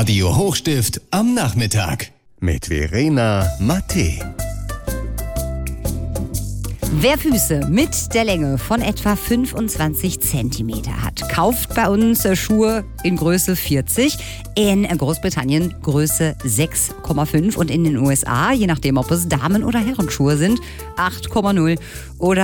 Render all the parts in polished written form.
Radio Hochstift am Nachmittag mit Verena Mattei. Wer Füße mit der Länge von etwa 25 cm hat, kauft bei uns Schuhe in Größe 40, in Großbritannien Größe 6,5 und in den USA, je nachdem ob es Damen- oder Herrenschuhe sind, 8,0 oder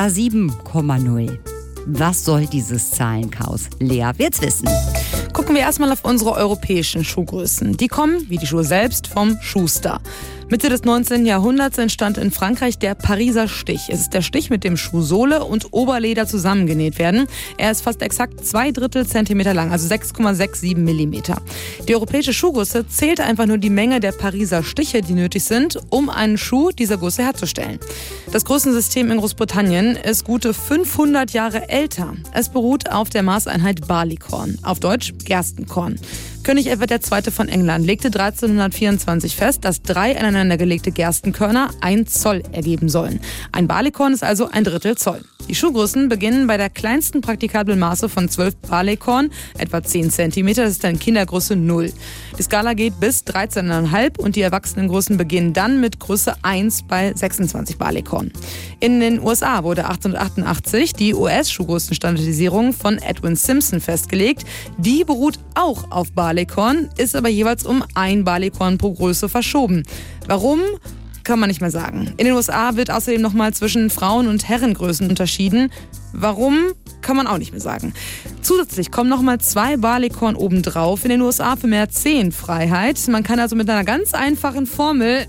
7,0. Was soll dieses Zahlenchaos? Lea wird's wissen. Gucken wir erstmal auf unsere europäischen Schuhgrößen. Die kommen, wie die Schuhe selbst, vom Schuster. Mitte des 19. Jahrhunderts entstand in Frankreich der Pariser Stich. Es ist der Stich, mit dem Schuhsohle und Oberleder zusammengenäht werden. Er ist fast exakt 2/3 Zentimeter lang, also 6,67 Millimeter. Die europäische Schuhgröße zählt einfach nur die Menge der Pariser Stiche, die nötig sind, um einen Schuh dieser Größe herzustellen. Das Größensystem in Großbritannien ist gute 500 Jahre älter. Es beruht auf der Maßeinheit Barleycorn, auf Deutsch Gerstenkorn. König Edward II. Von England legte 1324 fest, dass 3 aneinandergelegte Gerstenkörner 1 Zoll ergeben sollen. Ein Barleycorn ist also 1/3 Zoll. Die Schuhgrößen beginnen bei der kleinsten praktikablen Maße von 12 Barleycorn, etwa 10 cm, das ist dann Kindergröße 0. Die Skala geht bis 13,5 und die Erwachsenengrößen beginnen dann mit Größe 1 bei 26 Barleycorn. In den USA wurde 1888 die US-Schuhgrößenstandardisierung von Edwin Simpson festgelegt. Die beruht auch auf Barleycorn, ist aber jeweils um 1 Barleycorn pro Größe verschoben. Warum? Kann man nicht mehr sagen. In den USA wird außerdem nochmal zwischen Frauen- und Herrengrößen unterschieden. Warum? Kann man auch nicht mehr sagen. Zusätzlich kommen nochmal 2 Barleycorn obendrauf in den USA für mehr Zehenfreiheit. Man kann also mit einer ganz einfachen Formel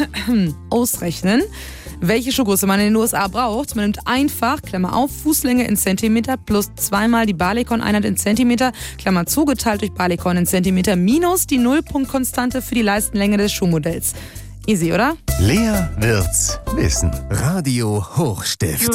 ausrechnen, welche Schuhgröße man in den USA braucht. Man nimmt einfach, Klammer auf, Fußlänge in Zentimeter plus 2-mal die Barleycorn-Einheit in Zentimeter, Klammer zu, geteilt durch Barleycorn in Zentimeter minus die Nullpunktkonstante für die Leistenlänge des Schuhmodells. Easy, oder? Lea wird's wissen. Radio Hochstift.